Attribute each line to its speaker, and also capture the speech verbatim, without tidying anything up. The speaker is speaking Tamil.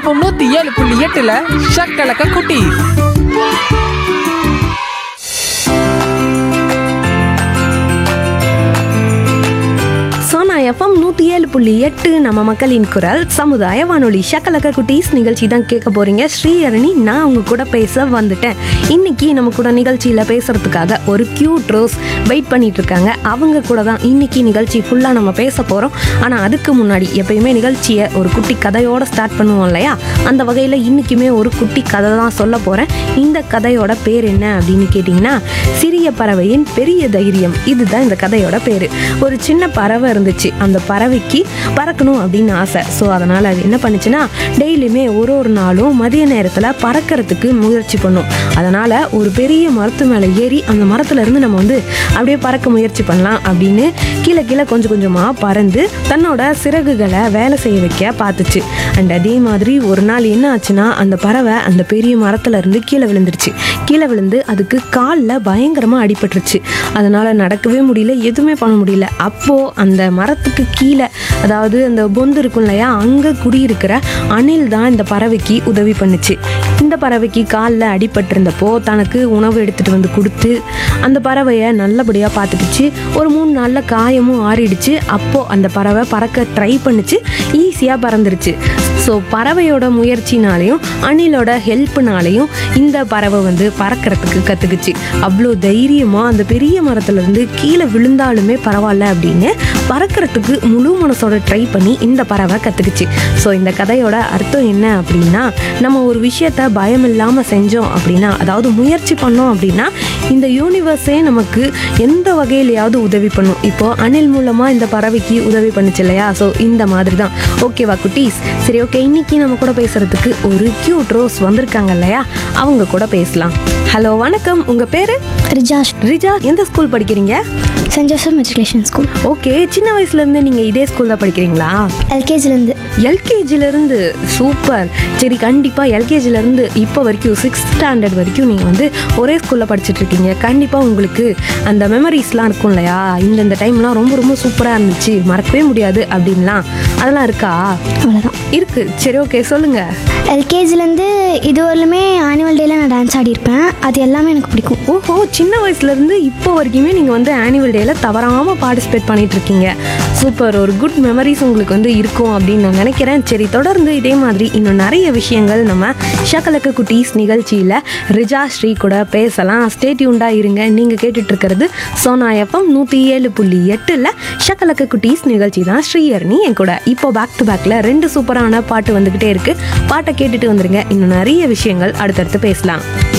Speaker 1: எஃப்எம் நூத்தி ஏழு புள்ளி எட்டுல ஷக்கலக்க குட்டி.
Speaker 2: சோனா எஃப்எம் நூற்றி ஏழு புள்ளி எட்டு நம்ம மக்களின் குரல் சமுதாய வானொலி ஷக்கலக்க குட்டீஸ் நிகழ்ச்சி தான் கேட்க போறீங்க. ஸ்ரீஹரணி நான் உங்க கூட பேச வந்துட்டேன். இன்னைக்கு நம்ம கூட நிகழ்ச்சியில் பேசுறதுக்காக ஒரு கியூட் ரோஸ் வெயிட் பண்ணிட்டு இருக்காங்க. அவங்க கூட தான் இன்னைக்கு நிகழ்ச்சி ஃபுல்லாக நம்ம பேச போகிறோம். ஆனால் அதுக்கு முன்னாடி எப்பயுமே நிகழ்ச்சியை ஒரு குட்டி கதையோட ஸ்டார்ட் பண்ணுவோம் இல்லையா? அந்த வகையில் இன்னைக்குமே ஒரு குட்டி கதை தான் சொல்ல போகிறேன். இந்த கதையோட பேர் என்ன அப்படின்னு கேட்டிங்கன்னா, சிறிய பறவையின் பெரிய தைரியம். இதுதான் இந்த கதையோட பேர். ஒரு சின்ன பறவை இருந்துச்சு. அந்த பறவைக்கு பறக்கணும் அப்படின்னு ஆசை. ஸோ அதனால் அது என்ன பண்ணுச்சுன்னா, டெய்லியுமே ஒரு ஒரு நாளும் மதிய நேரத்தில் பறக்கிறதுக்கு முயற்சி பண்ணும். அதனால் ஒரு பெரிய மரத்து மேலே ஏறி அந்த மரத்துல இருந்து நம்ம வந்து அப்படியே பறக்க முயற்சி பண்ணலாம் அப்படின்னு கீழே கீழே கொஞ்சம் கொஞ்சமாக பறந்து தன்னோட சிறகுகளை வேலை செய்ய வைக்க பார்த்துச்சு. அண்ட் அதே மாதிரி ஒரு நாள் என்ன ஆச்சுன்னா, அந்த பறவை அந்த பெரிய மரத்துல இருந்து கீழே விழுந்துருச்சு. கீழே விழுந்து அதுக்கு காலில் பயங்கரமாக அடிபட்டுருச்சு. அதனால் நடக்கவே முடியல, எதுவுமே பண்ண முடியல. அப்போது அந்த மரத்துக்கு கீழே, அதாவது அந்த பொந்து இருக்கும் இல்லையா, அங்கே குடியிருக்கிற அணில் தான் இந்த பறவைக்கு உதவி பண்ணுச்சு. இந்த பறவைக்கு காலில் அடிபட்டிருந்தப்போ தனக்கு உணவு எடுத்துகிட்டு வந்து கொடுத்து அந்த பறவையை நல்லபடியாக பார்த்துக்கிச்சு. ஒரு மூணு நாளில் காயமும் ஆறிடுச்சு. அப்போது அந்த பறவை பறக்க ட்ரை பண்ணிச்சு. ஈஸியாக பறந்துருச்சு. ஸோ பறவையோட முயற்சினாலையும் அணிலோட ஹெல்ப்னாலையும் இந்த பறவை வந்து பறக்கிறதுக்கு கற்றுக்குச்சு. அவ்வளோ தைரியமாக அந்த பெரிய மரத்துலேருந்து கீழே விழுந்தாலுமே பரவாயில்ல அப்படின்னு பறக்கிறதுக்கு முழு மனசோட ட்ரை பண்ணி இந்த பறவை கற்றுக்குச்சு. ஸோ இந்த கதையோட அர்த்தம் என்ன அப்படின்னா, நம்ம ஒரு விஷயத்த பயம் இல்லாமல் செஞ்சோம் அப்படின்னா, அதாவது முயற்சி பண்ணோம் அப்படின்னா, இந்த யூனிவர்ஸே நமக்கு எந்த வகையிலையாவது உதவி பண்ணும். இப்போது அணில் மூலமாக இந்த பறவைக்கு உதவி பண்ணுச்சு இல்லையா? ஸோ இந்த மாதிரி தான். ஓகேவா குட்டீஸ்? சரி, ஓகே. இன்னைக்கு நம்ம கூட பேசுறதுக்கு ஒரு கியூட் ரோஸ் வந்திருக்காங்க இல்லையா? அவங்க கூட பேசலாம். ஹலோ, வணக்கம். உங்க பேரு?
Speaker 3: ரிஜாஷ்.
Speaker 2: ரிஜா, எந்த ஸ்கூல் படிக்கிறீங்க?
Speaker 3: Send Joseph matriculation school.
Speaker 2: Okay. சின்ன வயசுல இருந்து நீங்க இதே ஸ்கூல்ல படிக்கிறீங்களா?
Speaker 3: எல்கேஜிலேருந்து.
Speaker 2: எல்கேஜில இருந்து? சூப்பர். சரி, கண்டிப்பா எல்கேஜில இருந்து இப்போ வரைக்கும் சிக்ஸ்த் ஸ்டாண்டர்ட் வரைக்கும் நீங்க வந்து ஒரே ஸ்கூல்ல படிச்சுட்டு இருக்கீங்க. கண்டிப்பா உங்களுக்கு அந்த மெமரிஸ்லாம் இருக்கும் இல்லையா? இந்த இந்த டைம்லாம் ரொம்ப ரொம்ப சூப்பரா இருந்துச்சு, மறக்கவே முடியாது அப்படின்லாம், அதெல்லாம் இருக்கா?
Speaker 3: அவ்வளோதான்
Speaker 2: இருக்கு. சரி, ஓகே, சொல்லுங்க.
Speaker 3: எல்கேஜிலேருந்து இதுவரையிலுமே ஆனுவல் டேல நான் டான்ஸ் ஆடியிருப்பேன். அது எல்லாமே எனக்கு பிடிக்கும்.
Speaker 2: ஓஹோ, சின்ன வயசுலேருந்து இப்போ வரைக்குமே நீங்கள் வந்து ஆனுவல் டேயில் தவறாமல் பார்ட்டிசிபேட் பண்ணிட்டு இருக்கீங்க. சூப்பர். ஒரு குட் மெமரிஸ் உங்களுக்கு வந்து இருக்கும் அப்படின்னு நான் நினைக்கிறேன். சரி, தொடர்ந்து இதே மாதிரி இன்னும் நிறைய விஷயங்கள் நம்ம ஷக்கலக்க குட்டீஸ் நிகழ்ச்சியில் ரிஜா ஸ்ரீ கூட பேசலாம். ஸ்டே டியூன்டா இருங்க. நீங்கள் கேட்டுட்டு இருக்கிறது சோனா எஃப்எம் நூற்றி ஏழு புள்ளி எட்டில் ஷக்கலக்க குட்டீஸ் நிகழ்ச்சி தான். ஸ்ரீஹரணி என் கூட. இப்போ பேக் டு பேக்கில் ரெண்டு சூப்பரான பாட்டு வந்துக்கிட்டே இருக்குது. பாட்டை கேட்டுட்டு வந்துருங்க. இன்னும் நிறைய விஷயங்கள் அடுத்தடுத்து பேசலாம்.